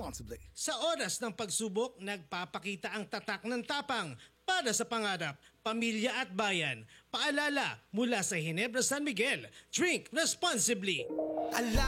responsibly. Sa oras ng pagsubok, nagpapakita ang tatak ng tapang para sa pangarap, pamilya at bayan. Paalala mula sa Ginebra San Miguel, drink responsibly.